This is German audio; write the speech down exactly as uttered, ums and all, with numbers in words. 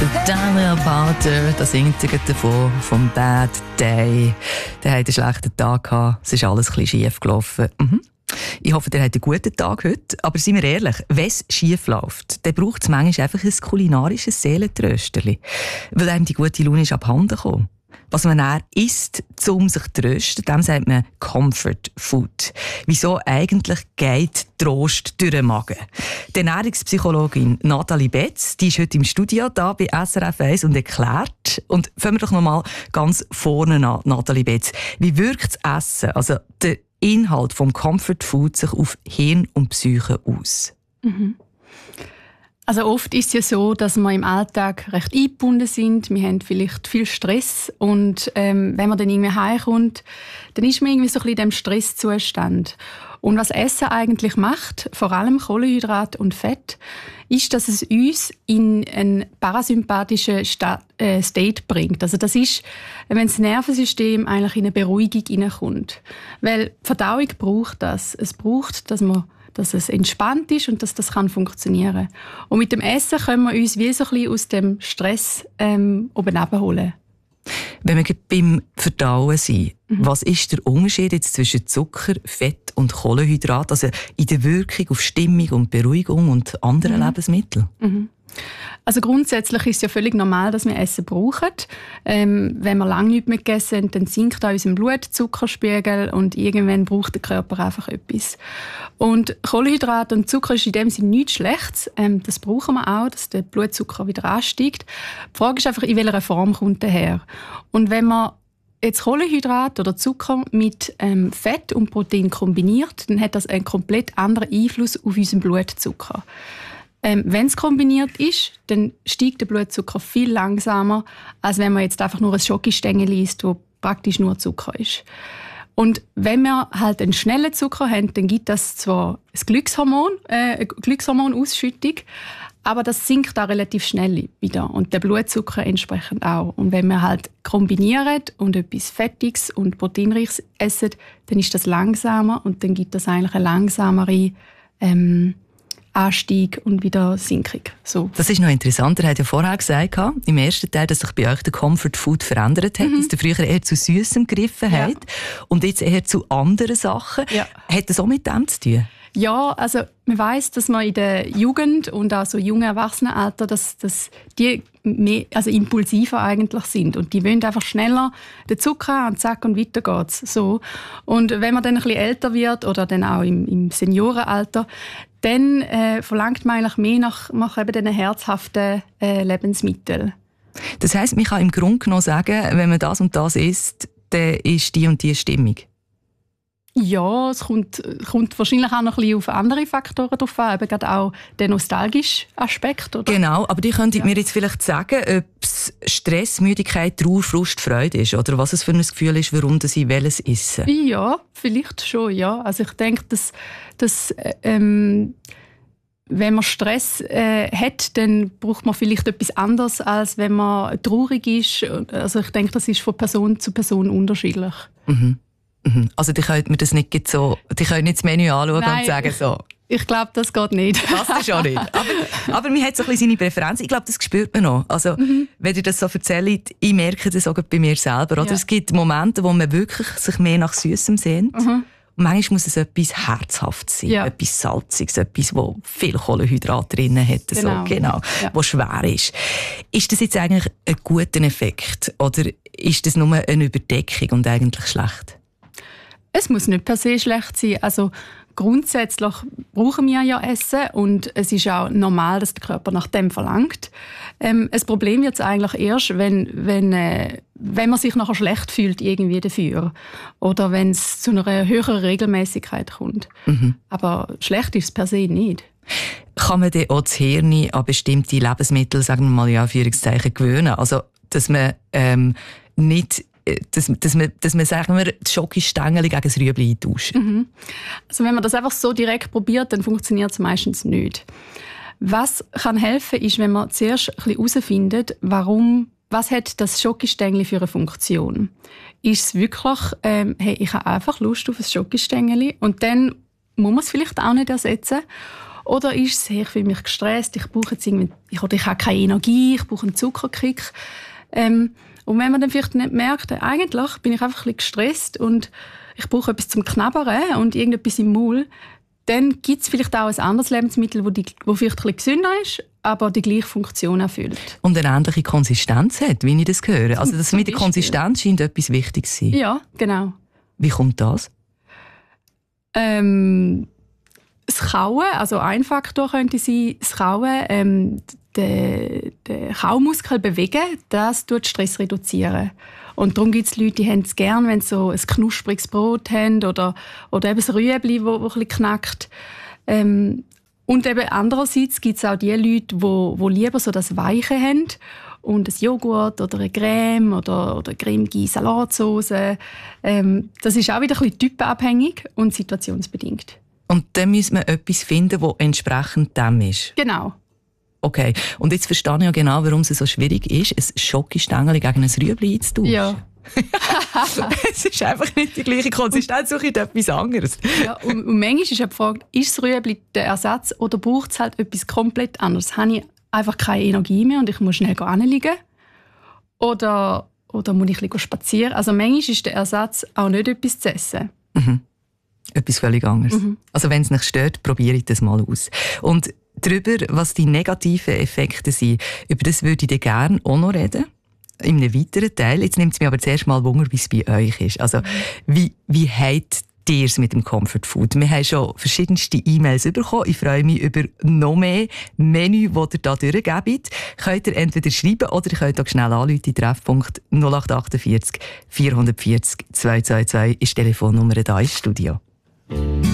Daniel Powter, da singt er davon, vom Bad Day. Der hat einen schlechten Tag gehabt, es ist alles ein bisschen schief gelaufen. Mhm. Ich hoffe, der hat einen guten Tag heute. Aber seien wir ehrlich, wenn es schief läuft, dann braucht es manchmal einfach ein kulinarisches Seelentrösterli, weil einem die gute Laune ist abhanden gekommen. Was man dann isst, um sich zu trösten, dem sagt man Comfort Food. Wieso eigentlich geht Trost durch den Magen? Die Ernährungspsychologin Nathalie Betz, die ist heute im Studio da bei S R F eins und erklärt. Und fangen wir doch noch mal ganz vorne an, Nathalie Betz. Wie wirkt das Essen, also der Inhalt vom Comfort Food, sich auf Hirn und Psyche aus? Mhm. Also oft ist es ja so, dass wir im Alltag recht eingebunden sind. Wir haben vielleicht viel Stress und ähm, wenn man dann irgendwie heimkommt, dann ist man irgendwie so ein bisschen in diesem Stresszustand. Und was Essen eigentlich macht, vor allem Kohlenhydrat und Fett, ist, dass es uns in einen parasympathischen Sta- äh, State bringt. Also das ist, wenn das Nervensystem eigentlich in eine Beruhigung hineinkommt. Weil die Verdauung braucht das. Es braucht, dass man dass es entspannt ist und dass das kann funktionieren. Und mit dem Essen können wir uns wie so ein bisschen aus dem Stress ähm, oben abholen. Wenn wir beim Verdauen sind, mhm. was ist der Unterschied jetzt zwischen Zucker, Fett und Kohlenhydrat, also in der Wirkung auf Stimmung und Beruhigung und anderen mhm. Lebensmitteln? Mhm. Also grundsätzlich ist es ja völlig normal, dass wir Essen brauchen. Ähm, wenn wir lange nichts mehr gegessen haben, dann sinkt auch unser Blutzuckerspiegel und irgendwann braucht der Körper einfach etwas. Und Kohlenhydrat und Zucker ist in dem Sinne nichts Schlechtes. Ähm, das brauchen wir auch, dass der Blutzucker wieder ansteigt. Die Frage ist einfach, in welcher Form kommt der her? Und wenn man jetzt Kohlenhydrat oder Zucker mit ähm, Fett und Protein kombiniert, dann hat das einen komplett anderen Einfluss auf unseren Blutzucker. Ähm, wenn es kombiniert ist, dann steigt der Blutzucker viel langsamer, als wenn man jetzt einfach nur ein Schokostängel isst, wo praktisch nur Zucker ist. Und wenn wir halt einen schnellen Zucker haben, dann gibt das zwar ein Glückshormon, äh, eine Glückshormonausschüttung, aber das sinkt auch relativ schnell wieder und der Blutzucker entsprechend auch. Und wenn wir halt kombinieren und etwas Fettiges und Proteinreiches essen, dann ist das langsamer und dann gibt das eigentlich eine langsamere ähm, Anstieg und wieder Sinkung. So. Das ist noch interessant. Er hat ja vorher gesagt, im ersten Teil, dass sich bei euch der Comfort Food verändert hat, mhm. dass ihr früher eher zu Süßem gegriffen ja. habt und jetzt eher zu anderen Sachen. Ja. Hat das auch mit dem zu tun? Ja, also man weiss, dass man in der Jugend und auch so jungen Erwachsenenalter, dass, dass die mehr, also impulsiver eigentlich sind und die wollen einfach schneller den Zucker haben, zack und weiter geht's. So. Und wenn man dann ein bisschen älter wird oder dann auch im, im Seniorenalter, dann äh, verlangt man eigentlich mehr nach, nach eben diesen herzhaften äh, Lebensmitteln. Das heisst, man kann im Grunde genommen sagen, wenn man das und das isst, dann ist die und die Stimmung. Ja, es kommt, kommt wahrscheinlich auch noch ein bisschen auf andere Faktoren drauf an, eben gerade auch der nostalgische Aspekt. Oder? Genau, aber die könntet ja. mir jetzt vielleicht sagen, ob es Stress, Müdigkeit, Trauer, Frust, Freude ist oder was es für ein Gefühl ist, warum sie welches essen. Ja, vielleicht schon, ja. Also ich denke, dass, dass ähm, wenn man Stress äh, hat, dann braucht man vielleicht etwas anderes, als wenn man traurig ist. Also ich denke, das ist von Person zu Person unterschiedlich. Mhm. Also die können mir das nicht so, die können nicht das Menü anschauen Nein, und sagen so. Ich glaube, das geht nicht. Das ist auch nicht. Aber, aber man hat so ein bisschen seine Präferenz. Ich glaube, das spürt man noch. Also, mhm. wenn ihr das so erzählt, ich merke das auch bei mir selber. Oder? Ja. Es gibt Momente, wo man wirklich sich mehr nach Süßem sehnt. Mhm. Und manchmal muss es etwas Herzhaftes sein, ja. etwas Salziges, etwas, wo viel Kohlenhydrat drin hat, genau. So, genau, ja. wo schwer ist. Ist das jetzt eigentlich ein guter Effekt oder ist das nur eine Überdeckung und eigentlich schlecht? Es muss nicht per se schlecht sein. Also grundsätzlich brauchen wir ja Essen und es ist auch normal, dass der Körper nach dem verlangt. Ähm, das Problem wird es eigentlich erst, wenn, wenn, äh, wenn man sich nachher schlecht fühlt irgendwie dafür oder wenn es zu einer höheren Regelmäßigkeit kommt. Mhm. Aber schlecht ist es per se nicht. Kann man denn auch das Hirn an bestimmte Lebensmittel, sagen wir mal in Anführungszeichen, gewöhnen? Also, dass man ähm, nicht Dass, dass man, dass man sagen wir, die Schokostängel gegen das Rüebli eintauscht. Mhm. Also wenn man das einfach so direkt probiert, dann funktioniert es meistens nicht. Was kann helfen, ist, wenn man zuerst ein bisschen herausfindet, warum, was hat das Schokostängel für eine Funktion? Ist es wirklich, ähm, hey, ich habe einfach Lust auf ein Schokostängel und dann muss man es vielleicht auch nicht ersetzen. Oder ist es, hey, ich fühle mich gestresst, ich brauche jetzt irgendwie, ich, oder ich habe keine Energie, ich brauche einen Zuckerkick. Ähm, und wenn man dann vielleicht nicht merkt, eigentlich bin ich einfach ein bisschen gestresst und ich brauche etwas zum Knabbern und irgendetwas im Maul, dann gibt es vielleicht auch ein anderes Lebensmittel, das vielleicht ein bisschen gesünder ist, aber die gleiche Funktion erfüllt. Und eine ähnliche Konsistenz hat, wie ich das höre. Also das mit der Konsistenz scheint etwas wichtig zu sein. Ja, genau. Wie kommt das? Ähm, das Kauen, also ein Faktor könnte sein, das Kauen, ähm, den, den Kaumuskel bewegen, das tut Stress reduzieren. Und darum gibt es Leute, die haben es gerne, wenn sie so ein knuspriges Brot haben oder, oder eben das Rüebli, das ein bisschen knackt. Ähm, und eben andererseits gibt es auch die Leute, die, die lieber so das Weiche haben und ein Joghurt oder eine Creme oder, oder cremige Salatsauce. Ähm, das ist auch wieder ein bisschen typenabhängig und situationsbedingt. Und dann muss man etwas finden, das entsprechend dem ist? Genau. Okay, und jetzt verstehe ich ja genau, warum es so schwierig ist, ein Schokostängel gegen ein Rüebli einzutauschen. Ja. Es ist einfach nicht die gleiche Konsistenz, suche ich etwas anderes. Ja, und, und manchmal ist ja die Frage, ist das Rüebli der Ersatz oder braucht es halt etwas komplett anderes? Habe ich einfach keine Energie mehr und ich muss schnell hinlegen? Oder, oder muss ich ein bisschen spazieren? Also manchmal ist der Ersatz auch nicht etwas zu essen. Mhm. Etwas völlig anderes. Mhm. Also wenn es nicht stört, probiere ich das mal aus. Und darüber, was die negativen Effekte sind, über das würde ich gerne auch noch reden. In einem weiteren Teil. Jetzt nimmt es mich aber zuerst mal Wunder, wie es bei euch ist. Also, wie, wie habt ihr es mit dem Comfort Food? Wir haben schon verschiedenste E-Mails bekommen. Ich freue mich über noch mehr Menü, die ihr da durchgebt. Könnt ihr entweder schreiben oder ihr könnt auch schnell anrufen. Treffpunkt null acht achtundvierzig vierhundertvierzig zweihundertzweiundzwanzig ist die Telefonnummer da ins Studio.